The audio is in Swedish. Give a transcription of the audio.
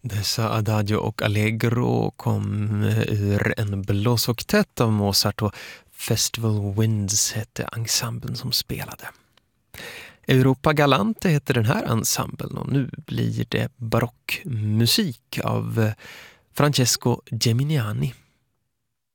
Dessa Adagio och Allegro kom ur en blåsoktett av Mozart och Festival Winds hette ensemblen som spelade. Europa Galante heter den här ensemblen och nu blir det barockmusik av Francesco Geminiani.